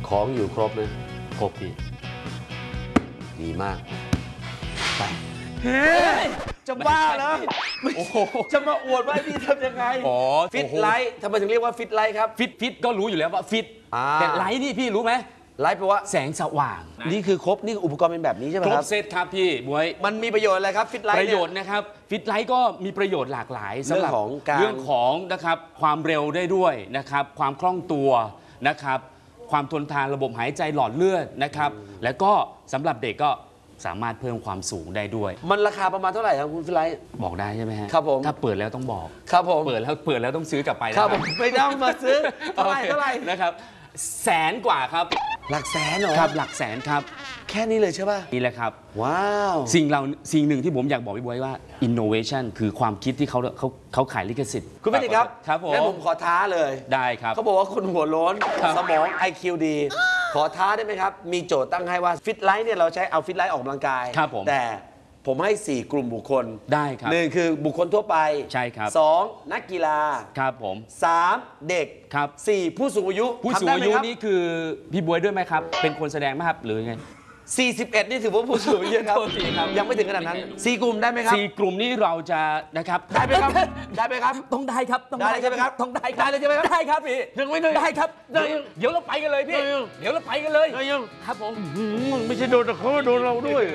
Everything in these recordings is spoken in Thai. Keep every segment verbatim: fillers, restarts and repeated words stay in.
ของอยู่ครบนะครบพี่ดีมากไปเฮ้ยจะบ้าแล้วโอ้โหจะมาอวดว่าพี่ทำยังไงอ๋อฟิตไลท์ทำไมถึงเรียกว่าฟิตไลท์ครับฟิตฟิตก็รู้อยู่แล้วว่าฟิตแต่ไลท์นี่พี่รู้ไหมไลท์แปลว่าแสงสว่างนี่คือครบนี่อุปกรณ์เป็นแบบนี้ใช่ไหมครับครบเซตครับพี่บวยมันมีประโยชน์อะไรครับฟิตไลท์ประโยชน์นะครับฟิตไลท์ก็มีประโยชน์หลากหลายสำหรับเรื่องของการเรื่องของนะครับความเร็วได้ด้วยนะครับความคล่องตัวนะครับความทนทานระบบหายใจหลอดเลือดนะครับแล้วก็สำหรับเด็กก็สามารถเพิ่มความสูงได้ด้วยมันราคาประมาณเท่าไหร่ครับคุณฟิตไลท์บอกได้ใช่ไหมฮะครับผมถ้าเปิดแล้วต้องบอกครับผมเปิดแล้วเปิดแล้วต้องซื้อกลับไปครับผมไม่ต้องมาซื้อเท่าไหร่เท่าไหร่นะครับแสนกว่าครับหลักแสนเหรอครับหลักแสนครับแค่นี้เลยใช่ป่ะนี่แหละครับว้าวสิ่งเราสิ่งหนึ่งที่ผมอยากบอกพี่บวยว่า innovation คือความคิดที่เขาเขาเขาขายลิขสิทธิ์คุณพี่ครับครับผมงั้นผมขอท้าเลยได้ครับเขาบอกว่าคนหัวโล้นสมอง ไอ คิว ดี ขอท้าได้ไหมครับมีโจทย์ตั้งให้ว่าฟิตไลท์เนี่ยเราใช้เอาฟิตไลท์ออกกำลังกายครับผมแต่ผมให้สี่กลุ่มบุคคลได้ครับหนึ่งคือบุคคลทั่วไปใช่ครับสองนักกีฬาครับผมสามเด็กครับสี่ผู้สูงอายุผู้สูงอายุนี่คือพี่บวยด้วยไหมครับเป็นคนแสดงไหมครับหรือไงสี่สิบเอ็ดนี่ถือว่าผู้สูงอายุครับยังไม่ถึงขนาดนั้นสี่กลุ่มได้ไหมครับสี่กลุ่มนี้เราจะนะครับได้ไหมครับได้ไหมครับต้องได้ครับต้องได้ใช่ไหมครับต้องได้ได้เลยใช่ไหมครับได้ครับพี่ยังไม่ได้ได้ครับเดี๋ยวเราไปกันเลยพี่เดี๋ยวเราไปกันเลยยังครับผมไม่ใช่โดนแต่เขาโดนเราด้วย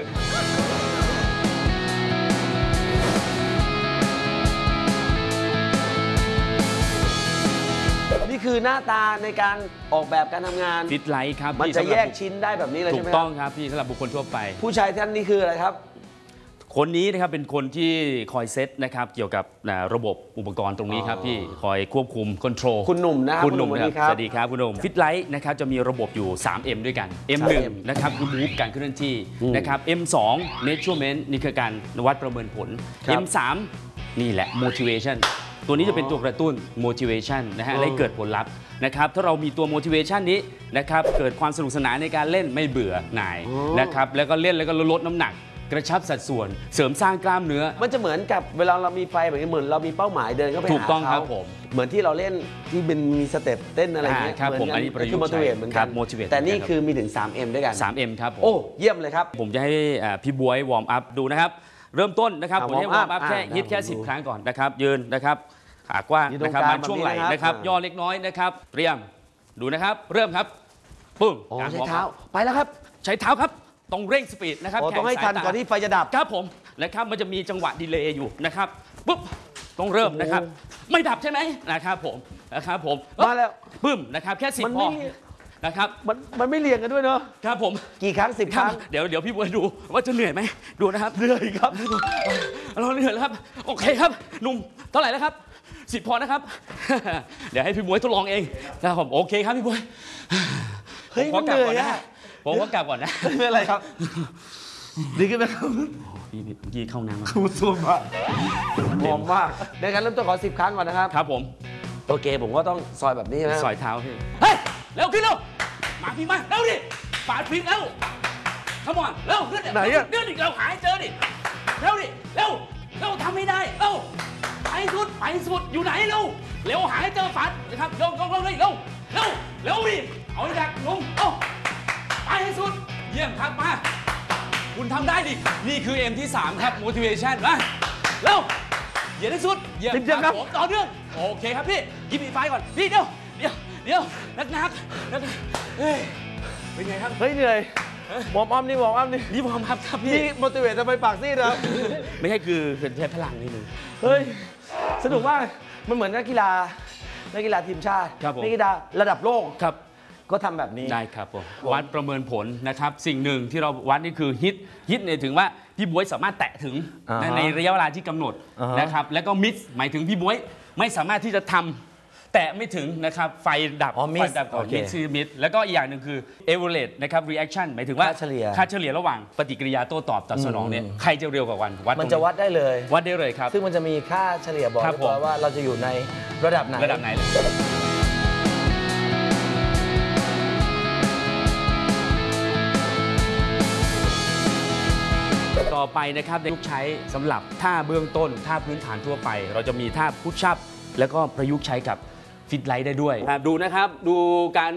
นี่คือหน้าตาในการออกแบบการทำงานฟิตไลท์ครับมันจะแยกชิ้นได้แบบนี้เลยใช่ไหมถูกต้องครับพี่สำหรับบุคคลทั่วไปผู้ชายท่านนี้คืออะไรครับคนนี้นะครับเป็นคนที่คอยเซตนะครับเกี่ยวกับระบบอุปกรณ์ตรงนี้ครับพี่คอยควบคุมคอนโทรลคุณหนุ่มนะครับคุณหนุ่มครับสวัสดีครับคุณหนุ่มฟิตไลท์นะครับจะมีระบบอยู่ สาม เอ็ม ด้วยกัน เอ็ม หนึ่ง นะครับคือมูฟการเคลื่อนที่นะครับ เอ็ม สอง measurement นี่คือการวัดประเมินผล เอ็ม สาม นี่แหละ motivation ตัวนี้จะเป็นตัวกระตุ้น motivation นะฮะให้เกิดผลลัพธ์นะครับถ้าเรามีตัว motivation นี้นะครับเกิดความสนุกสนานในการเล่นไม่เบื่อหน่ายนะครับแล้วก็เล่นแล้วก็ลดน้ำหนักกระชับสัดส่วนเสริมสร้างกล้ามเนื้อมันจะเหมือนกับเวลาเรามีไฟแบบนี้เหมือนเรามีเป้าหมายเดินเข้าไปหาเขาถูกต้องครับผมเหมือนที่เราเล่นที่เป็นมีสเต็ปเต้นอะไรอย่างเงี้ยครับผมอันนี้ประยุกต์คือ motivate เหมือนกัน motivate แต่นี่คือมีถึง สาม เอ็ม ด้วยกันสาม เอ็ม ครับผมโอ้เยี่ยมเลยครับผมจะให้พี่บวยวอร์มอัพดูนะครับเริ่มต้นนะครับผมให้วอร์มอัพแค่ฮิตแค่สิบครั้งก่อนนะครับยืนนะครับขากว้างนะครับมาช่วงไหล่นะครับย่อเล็กน้อยนะครับเตรียมดูนะครับเริ่มครับปึ้งใช้เท้าไปแล้วครับใช้เท้าครับต้องเร่งสปีดนะครับต้องให้ทันก่อนที่ไฟจะดับครับผมนะครับมันจะมีจังหวะดีเลย์อยู่นะครับปุ๊บต้องเริ่มนะครับไม่ดับใช่ไหมนะครับผมนะครับผมมาแล้วปึ้มนะครับแค่สิบพอนะครับมันมันไม่เรียงกันด้วยเนาะครับผมกี่ครั้งสิบครั้งเดี๋ยวเดี๋ยวพี่บวยดูว่าจะเหนื่อยไหมดูนะครับเหนื่อยครับเราเหนื่อยแล้วครับโอเคครับหนุ่มเท่าไหร่แล้วครับสิบพอนะครับเดี๋ยวให้พี่บวยทดลองเองนะครับผมโอเคครับพี่บวยเฮ้ยมันเหนื่อยอะผมก็กลับก่อนนะไม่เป็นไรครับดีขึ้นไหมครับพี่พี่เข้าน้ำคุณสู้มากหอมมากในการเริ่มต้นขอสิบครั้งก่อนนะครับครับผมโอเคผมก็ต้องซอยแบบนี้นะซอยเท้าพี่เฮ้ยเร็วขึ้นเร็วมาพี่มาเร็วดิปาดพิงเร็วขมอนเร็วเลื่อนไหนอะเลื่อนดิเราหายเจอดิเร็วดิเร็วเร็วทำไม่ได้เร็วไปสุดไปสุดอยู่ไหนเร็วเร็วหายเจอฝันนะครับโยงโยงเร็วเลยเร็วเร็วเร็วดิเอาอีกแล้วลงเอ้าไปให้สุดเยี่ยมครับมาคุณทำได้ดินี่คือ เอ็ม ที่ สาม ครับ motivation มาเร็วเยี่ยมที่สุดเยี่ยมครับผมต่อเนื่องโอเคครับพี่ยิบอีไฟก่อนพี่เดี๋ยวเดี๋ยวเดี๋ยวนักนักนักเฮ้ยเป็นไงครับเฮ้ยเหนื่อยหมอมอ้อมนี่หมอมอ้อมนี่นี่ผมครับครับพี่นี่ motivate ทำไมปากซีดนะไม่ใช่คือเป็นใช้พลังนิดนึงเฮ้ยสนุกมากมันเหมือนนักกีฬานักกีฬาทีมชาตินักกีฬาระดับโลกครับก็ทำแบบนี้ได้ครับผมวัดประเมินผลนะครับสิ่งหนึ่งที่เราวัดนี่คือฮิตฮิตเนี่ยถึงว่าพี่บ๊วยสามารถแตะถึงในระยะเวลาที่กำหนดนะครับแล้วก็มิสหมายถึงพี่บ๊วยไม่สามารถที่จะทำแตะไม่ถึงนะครับไฟดับไฟดับก่อนมิสคือมิสแล้วก็อีกอย่างหนึ่งคือเอเวอเรสต์นะครับรีแอคชั่นหมายถึงว่าค่าเฉลี่ยค่าเฉลี่ยระหว่างปฏิกิริยาโต้ตอบตอบสนองเนี่ยใครจะเร็วกว่ากันวัดมันจะวัดได้เลยวัดได้เลยครับซึ่งมันจะมีค่าเฉลี่ยบอกว่าเราจะอยู่ในระดับไหนระดับไหนต่อไปนะครับในยุคใช้สำหรับท่าเบื้องต้นท่าพื้นฐานทั่วไปเราจะมีท่าพุชชัพแล้วก็ประยุกต์ใช้กับฟิตไลท์ได้ด้วยดูนะครับดูการ